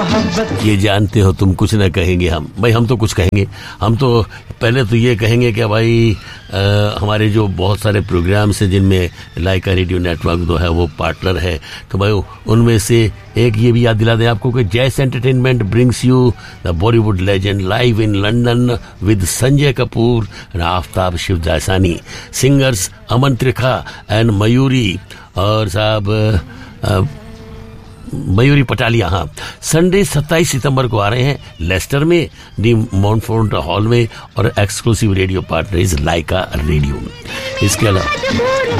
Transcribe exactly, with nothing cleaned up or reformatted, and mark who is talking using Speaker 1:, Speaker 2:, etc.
Speaker 1: मोहब्बत।
Speaker 2: ये जानते हो तुम कुछ ना कहेंगे हम, भाई हम तो कुछ कहेंगे। हम तो पहले तो ये कहेंगे कि भाई आ, हमारे जो बहुत सारे प्रोग्राम्स हैं जिनमें लाइका रेडियो नेटवर्क जो है वो पार्टनर है, तो भाई उनमें से एक ये भी याद दिला दें आपको कि जैस entertainment brings you the Bollywood legend live in London with Sanjay Kapoor and Aftab Shivdasani, singers Aman Trikha and Mayuri और साहब मयूरी पटालिया। हाँ, संडे सत्ताईस सितंबर को आ रहे हैं लेस्टर में डी मॉन्टफोर्ट हॉल में, और exclusive radio partner is Lyca radio. इसके अलावा